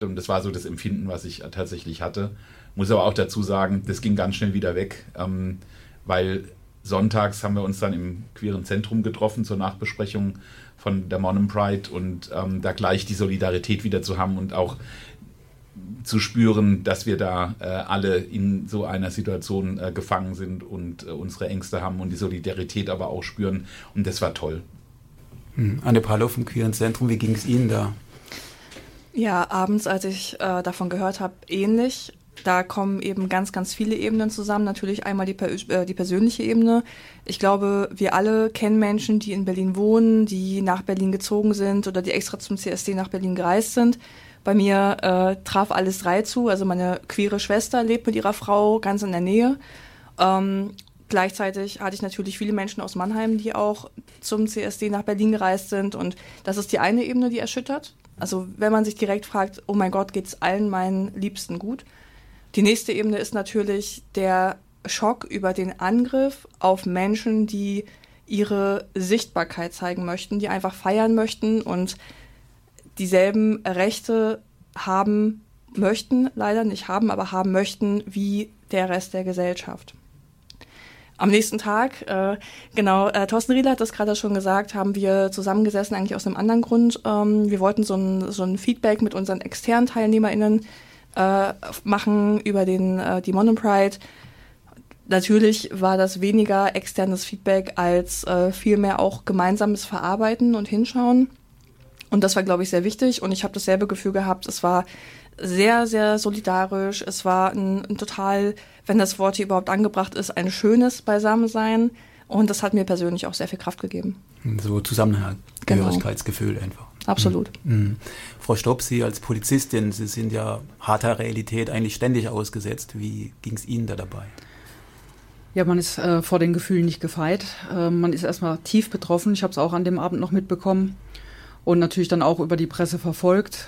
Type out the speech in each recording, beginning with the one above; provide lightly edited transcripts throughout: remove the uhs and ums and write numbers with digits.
Und das war so das Empfinden, was ich tatsächlich hatte. Muss aber auch dazu sagen, das ging ganz schnell wieder weg, weil sonntags haben wir uns dann im Queeren Zentrum getroffen zur Nachbesprechung von der Monem Pride und da gleich die Solidarität wieder zu haben und auch zu spüren, dass wir da alle in so einer Situation gefangen sind und unsere Ängste haben und die Solidarität aber auch spüren. Und das war toll. Anne Palow vom Queeren Zentrum, wie ging es Ihnen da? Ja, abends, als ich davon gehört habe, ähnlich. Da kommen eben ganz, ganz viele Ebenen zusammen. Natürlich einmal die persönliche Ebene. Ich glaube, wir alle kennen Menschen, die in Berlin wohnen, die nach Berlin gezogen sind oder die extra zum CSD nach Berlin gereist sind. Bei mir traf alles 3 zu. Also meine queere Schwester lebt mit ihrer Frau ganz in der Nähe. Gleichzeitig hatte ich natürlich viele Menschen aus Mannheim, die auch zum CSD nach Berlin gereist sind. Und das ist die eine Ebene, die erschüttert. Also wenn man sich direkt fragt, oh mein Gott, geht's allen meinen Liebsten gut? Die nächste Ebene ist natürlich der Schock über den Angriff auf Menschen, die ihre Sichtbarkeit zeigen möchten, die einfach feiern möchten und dieselben Rechte haben möchten, leider nicht haben, aber haben möchten wie der Rest der Gesellschaft. Am nächsten Tag, Thorsten Riehle hat das gerade schon gesagt, haben wir zusammengesessen, eigentlich aus einem anderen Grund. Wir wollten so ein Feedback mit unseren externen TeilnehmerInnen machen über die Monem Pride. Natürlich war das weniger externes Feedback als vielmehr auch gemeinsames Verarbeiten und Hinschauen. Und das war, glaube ich, sehr wichtig. Und ich habe dasselbe Gefühl gehabt, es war sehr, sehr solidarisch. Es war ein total, wenn das Wort hier überhaupt angebracht ist, ein schönes Beisammensein. Und das hat mir persönlich auch sehr viel Kraft gegeben. So Zusammenhalt, Gehörigkeitsgefühl einfach. Absolut. Frau Stopp, Sie als Polizistin, Sie sind ja harter Realität eigentlich ständig ausgesetzt. Wie ging es Ihnen da dabei? Ja, man ist vor den Gefühlen nicht gefeit. Man ist erstmal tief betroffen. Ich habe es auch an dem Abend noch mitbekommen und natürlich dann auch über die Presse verfolgt.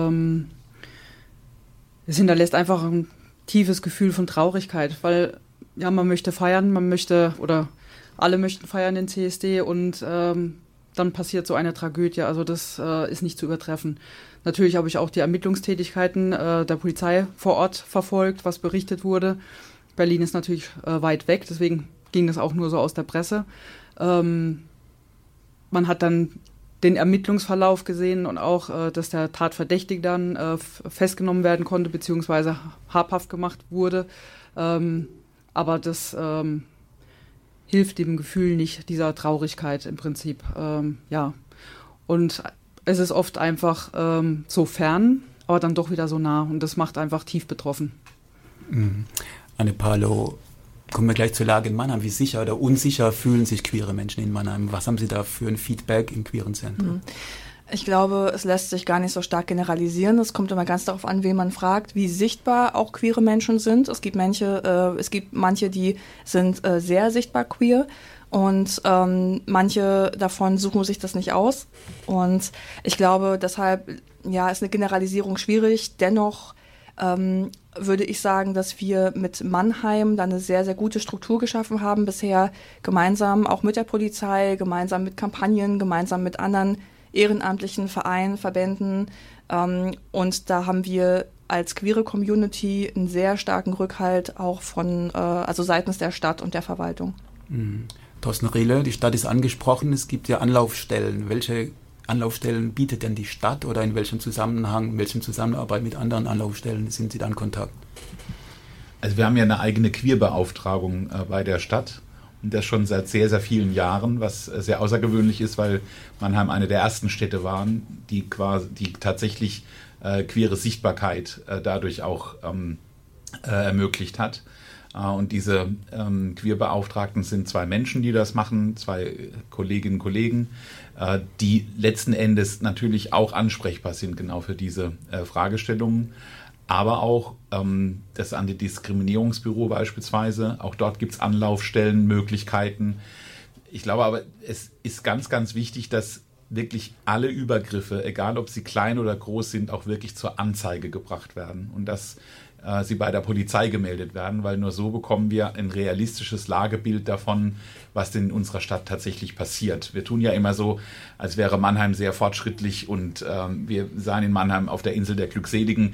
Es hinterlässt einfach ein tiefes Gefühl von Traurigkeit, weil ja, man möchte feiern, oder alle möchten feiern den CSD und dann passiert so eine Tragödie. Also das ist nicht zu übertreffen. Natürlich habe ich auch die Ermittlungstätigkeiten der Polizei vor Ort verfolgt, was berichtet wurde. Berlin ist natürlich weit weg, deswegen ging das auch nur so aus der Presse. Man hat dann den Ermittlungsverlauf gesehen und auch, dass der Tatverdächtige dann festgenommen werden konnte, beziehungsweise habhaft gemacht wurde. Aber das hilft dem Gefühl nicht, dieser Traurigkeit im Prinzip. Ja. Und es ist oft einfach so fern, aber dann doch wieder so nah. Und das macht einfach tief betroffen. Anne Palow, kommen wir gleich zur Lage in Mannheim. Wie sicher oder unsicher fühlen sich queere Menschen in Mannheim? Was haben Sie da für ein Feedback im Queeren Zentrum? Ich glaube, es lässt sich gar nicht so stark generalisieren. Es kommt immer ganz darauf an, wen man fragt, wie sichtbar auch queere Menschen sind. Es gibt manche, die sind sehr sichtbar queer und manche davon suchen sich das nicht aus. Und ich glaube, deshalb ist eine Generalisierung schwierig. Dennoch würde ich sagen, dass wir mit Mannheim da eine sehr, sehr gute Struktur geschaffen haben bisher, gemeinsam auch mit der Polizei, gemeinsam mit Kampagnen, gemeinsam mit anderen ehrenamtlichen Vereinen, Verbänden. Und da haben wir als queere Community einen sehr starken Rückhalt auch also seitens der Stadt und der Verwaltung. Thorsten Riehle, die Stadt ist angesprochen, es gibt ja Anlaufstellen. Welche Anlaufstellen bietet denn die Stadt oder in welchem Zusammenhang, in welchem Zusammenarbeit mit anderen Anlaufstellen sind Sie da in Kontakt? Also wir haben ja eine eigene Queerbeauftragung bei der Stadt und das schon seit sehr, sehr vielen Jahren, was sehr außergewöhnlich ist, weil Mannheim eine der ersten Städte waren, die tatsächlich queere Sichtbarkeit dadurch auch ermöglicht hat. Und diese Queerbeauftragten sind 2 Menschen, die das machen, 2 Kolleginnen und Kollegen, die letzten Endes natürlich auch ansprechbar sind genau für diese Fragestellungen. Aber auch das Antidiskriminierungsbüro beispielsweise, auch dort gibt es Anlaufstellen, Möglichkeiten. Ich glaube aber, es ist ganz, ganz wichtig, dass wirklich alle Übergriffe, egal ob sie klein oder groß sind, auch wirklich zur Anzeige gebracht werden. Und dass sie bei der Polizei gemeldet werden, weil nur so bekommen wir ein realistisches Lagebild davon, was in unserer Stadt tatsächlich passiert. Wir tun ja immer so, als wäre Mannheim sehr fortschrittlich und wir seien in Mannheim auf der Insel der Glückseligen.